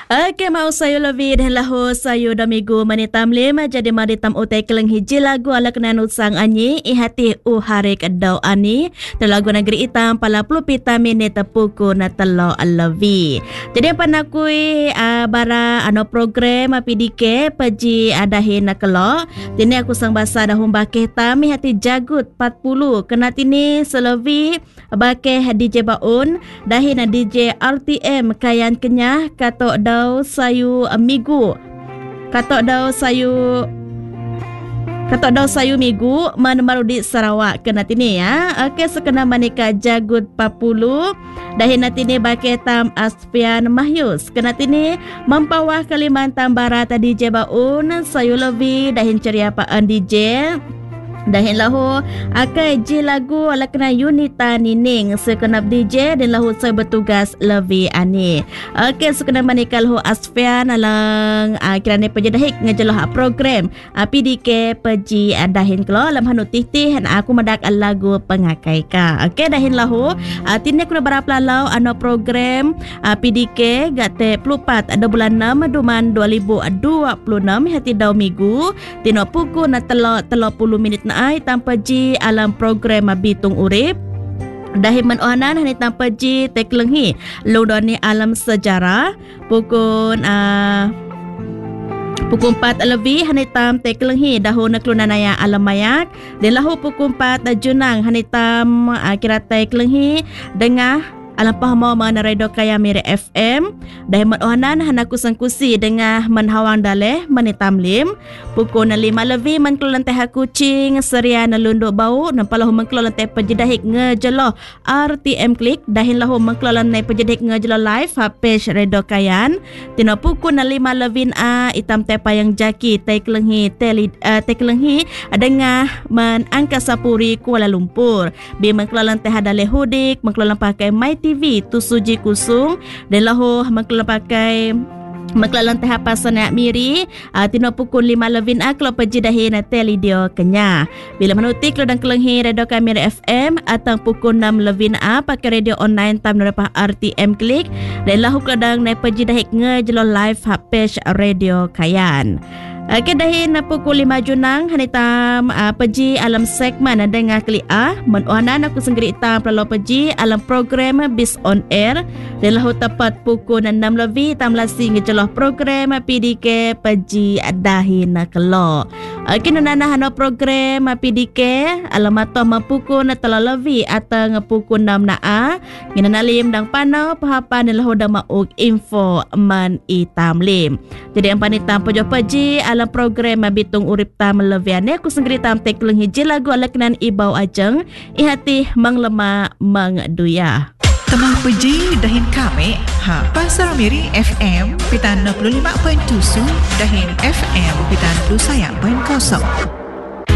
Okey, mau saya lebih dan lahu saya dah minggu manitam lima jadi maritam utai keleng hiji lagu ala kenan usang anyi ihati harik dau ani dan lagu negeri hitam pala puluh pita minit tepuku na telo alavi. Jadi apa nakui bara ano program PDK paji adahin na kelo. Tini aku sang basa dah humbake tami hati jagut 40 kena tini selevi bake DJ Baun dahin DJ RTM kayan kenyah katok dau sayu migu katok dau sayu migu manemaru di Sarawak kena tini ya. Okey, sekena manika jagut 40 dahin natini bake tam Asfian Mahyus kena tini mempawah Kalimantan Barat DJ Baun sayu levi dahin ceria paan DJ dahin lahu akai ji lagu ala kena Yunita Nining sekenap DJ dan lahu saya bertugas Levi ani. Okey, sekenap manikal hu Asfian alang kirane pejadahik ngejelah program PDK peji dahin kelo lam hanu tih-tih aku medak lagu pengakai ka. Okey, dahin lahu tini aku berapa lalau ano program PDK gate 24 ada bulan 6 duman 2026 hati dau minggu tino puku na 30 minit na ai tanpa ji alam program bitung urip dahin menohanan hani tanpa ji teklenghi lodoni alam sejarah pukul 4 lebih hani tam teklenghi dahun kelunanaya alam mayak dan lahu pukul 4 junang hani tam kira teklenghi dengah alam pahamo mana radio kaya Miri FM dah menohanan hanaku sangkusi dengan menhawang daleh menitam lim pukul 5 lebih mengkelulan teh kucing seria nelunduk bau nampalahu mengkelulan teh pejidahik ngejeloh RTM klik dahin lahu mengkelulan teh pejidahik ngejeloh live page radio kayan tino pukul 5 lebih itam teh payang jaki teh kelenghi dengan menangkasa puri Kuala Lumpur bi mengkelulan teh daleh hudik mengkelulan pakai My TV tu suji kusung dan lahu mengkelulan pakai mengkelulan teh pasan nak miri tino pukul 5 lebih kalau pejidahin teledio kenya bila menutik dan kelenghi radio Miri FM atau pukul 6 lebih pakai radio online tam nerapah RTM klik dan lahu kedang naik pejidahik ngejelo live page radio kayan. Okey, dahin pukul 5 junang hanitam peji alam segmen dengan klik menohanan aku senggeri tam pelalo peji alam program Bis on Air dan lahu tepat pukul 6 lebih tam lasi ngejeloh program PDK peji dahin kelo. Okey, nana hano program PDK alamat pukul telo lebih atau ngepukul 6 na ngina lim dang panau pahapan dan lahu dah mauk info man itam lim. Jadi yang panitam pejo peji alam program bitung urip tam leviane aku senggeri tam tekleng hiji lagu ala kenan ibau ajeng ihati manglema mangduya temang peji dahin kami Pasar Miri FM pitan 65.7 dahin FM pitan 2.0